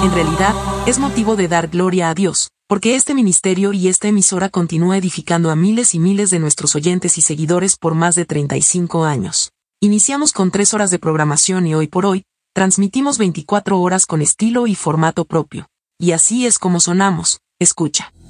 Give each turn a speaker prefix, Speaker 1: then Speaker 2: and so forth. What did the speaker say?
Speaker 1: En realidad, es motivo de dar gloria a Dios, porque este ministerio y esta emisora continúa edificando a miles y miles de nuestros oyentes y seguidores por más de 35 años. Iniciamos con 3 horas de programación y hoy por hoy, transmitimos 24 horas con estilo y formato propio. Y así es como sonamos, escucha.